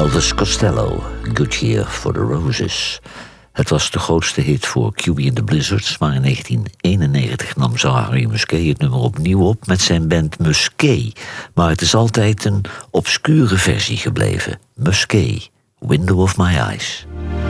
Elvis Costello, Good Year for the Roses. Het was de grootste hit voor QB and the Blizzards, maar in 1991 nam Harry Musquet het nummer opnieuw op met zijn band Musquet. Maar het is altijd een obscure versie gebleven. Musquet, Window of My Eyes.